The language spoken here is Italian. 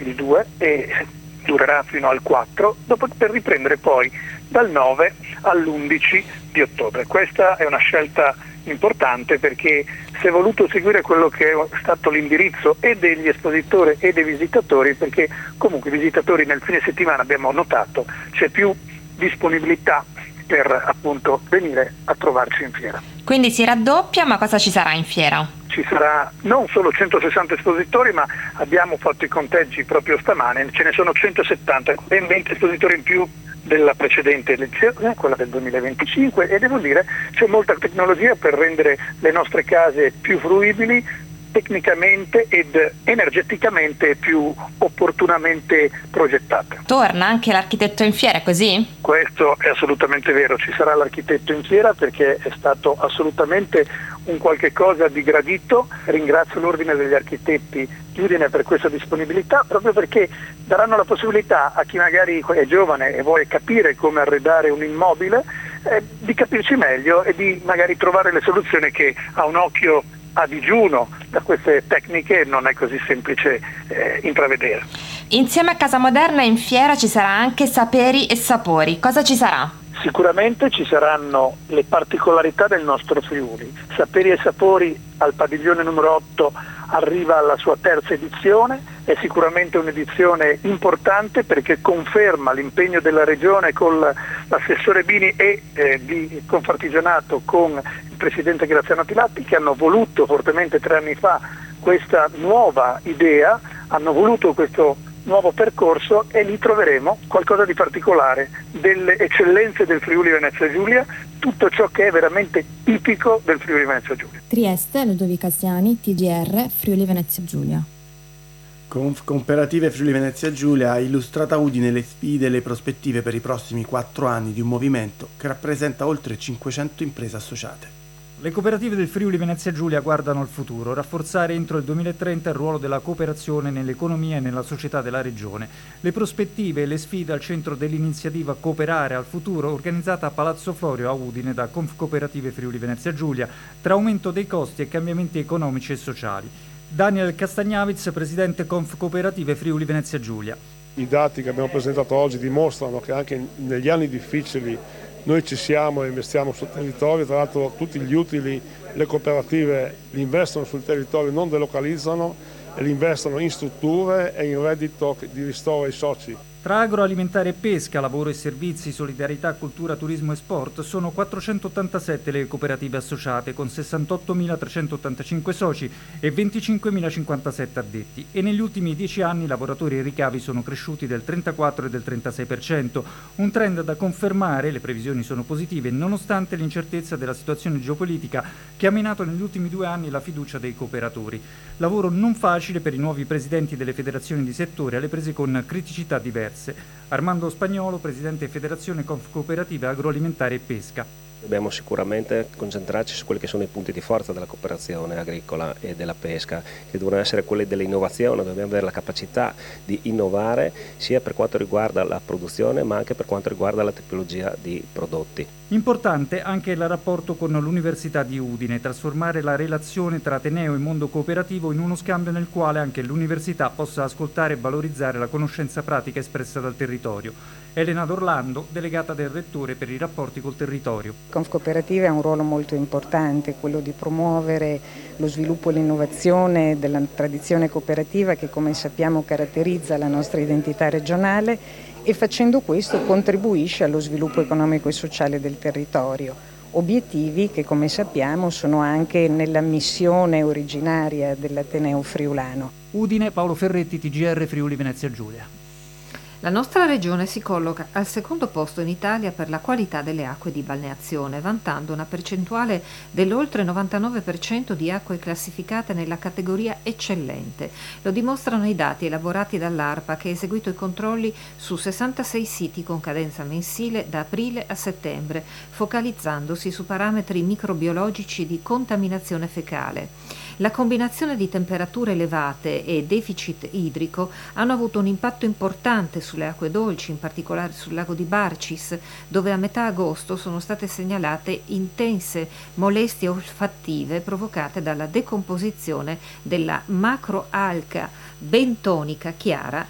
il 2 e durerà fino al 4, dopo per riprendere poi dal 9 all'11 di ottobre. Questa è una scelta importante perché si è voluto seguire quello che è stato l'indirizzo e degli espositori e dei visitatori, perché comunque i visitatori nel fine settimana, abbiamo notato, c'è più disponibilità per appunto venire a trovarci in fiera. Quindi si raddoppia, ma cosa ci sarà in fiera? Ci sarà non solo 160 espositori, ma abbiamo fatto i conteggi proprio stamane, ce ne sono 170, ben 20 espositori in più della precedente edizione, quella del 2025, e devo dire c'è molta tecnologia per rendere le nostre case più fruibili, tecnicamente ed energeticamente più opportunamente progettate. Torna anche l'architetto in fiera, è così? Questo è assolutamente vero, ci sarà l'architetto in fiera perché è stato assolutamente un qualche cosa di gradito. Ringrazio l'Ordine degli Architetti di Udine per questa disponibilità, proprio perché daranno la possibilità a chi magari è giovane e vuole capire come arredare un immobile di capirci meglio e di magari trovare le soluzioni che a un occhio a digiuno da queste tecniche non è così semplice intravedere. Insieme a Casa Moderna in fiera ci sarà anche Saperi e Sapori. Cosa ci sarà? Sicuramente ci saranno le particolarità del nostro Friuli. Saperi e Sapori al padiglione numero 8 arriva alla sua terza edizione, è sicuramente un'edizione importante perché conferma l'impegno della Regione con l'assessore Bini e di Confartigianato con il presidente Graziano Tilatti, che hanno voluto fortemente 3 anni fa questa nuova idea, hanno voluto questo nuovo percorso e lì troveremo qualcosa di particolare, delle eccellenze del Friuli Venezia Giulia, tutto ciò che è veramente tipico del Friuli Venezia Giulia. Trieste, Ludovica Siani, TGR, Friuli Venezia Giulia. Cooperative Friuli Venezia Giulia ha illustrato a Udine le sfide e le prospettive per i prossimi 4 anni di un movimento che rappresenta oltre 500 imprese associate. Le cooperative del Friuli Venezia Giulia guardano al futuro, rafforzare entro il 2030 il ruolo della cooperazione nell'economia e nella società della regione. Le prospettive e le sfide al centro dell'iniziativa Cooperare al futuro, organizzata a Palazzo Florio a Udine da Confcooperative Friuli Venezia Giulia, tra aumento dei costi e cambiamenti economici e sociali. Daniel Castagnavitz, presidente Confcooperative Friuli Venezia Giulia. I dati che abbiamo presentato oggi dimostrano che anche negli anni difficili noi ci siamo e investiamo sul territorio. Tra l'altro tutti gli utili le cooperative li investono sul territorio, non delocalizzano, e li investono in strutture e in reddito di ristoro ai soci. Tra agroalimentare e pesca, lavoro e servizi, solidarietà, cultura, turismo e sport sono 487 le cooperative associate con 68.385 soci e 25.057 addetti, e negli ultimi 10 anni i lavoratori e i ricavi sono cresciuti del 34 e del 36%, un trend da confermare, le previsioni sono positive nonostante l'incertezza della situazione geopolitica che ha minato negli ultimi 2 anni la fiducia dei cooperatori. Lavoro non facile per i nuovi presidenti delle federazioni di settore alle prese con criticità diverse. Armando Spagnolo, presidente Federazione Confcooperative Agroalimentare e Pesca. Dobbiamo sicuramente concentrarci su quelli che sono i punti di forza della cooperazione agricola e della pesca, che devono essere quelli dell'innovazione. Dobbiamo avere la capacità di innovare sia per quanto riguarda la produzione ma anche per quanto riguarda la tipologia di prodotti. Importante anche il rapporto con l'Università di Udine, trasformare la relazione tra Ateneo e mondo cooperativo in uno scambio nel quale anche l'università possa ascoltare e valorizzare la conoscenza pratica espressa dal territorio. Elena D'Orlando, delegata del Rettore per i rapporti col territorio. Confcooperative ha un ruolo molto importante, quello di promuovere lo sviluppo e l'innovazione della tradizione cooperativa che, come sappiamo, caratterizza la nostra identità regionale, e facendo questo contribuisce allo sviluppo economico e sociale del territorio. Obiettivi che, come sappiamo, sono anche nella missione originaria dell'Ateneo friulano. Udine, Paolo Ferretti, TGR Friuli Venezia Giulia. La nostra regione si colloca al secondo posto in Italia per la qualità delle acque di balneazione, vantando una percentuale dell'oltre 99% di acque classificate nella categoria eccellente. Lo dimostrano i dati elaborati dall'ARPA, che ha eseguito i controlli su 66 siti con cadenza mensile da aprile a settembre, focalizzandosi su parametri microbiologici di contaminazione fecale. La combinazione di temperature elevate e deficit idrico hanno avuto un impatto importante sulle acque dolci, in particolare sul lago di Barcis, dove a metà agosto sono state segnalate intense molestie olfattive provocate dalla decomposizione della macroalga bentonica chiara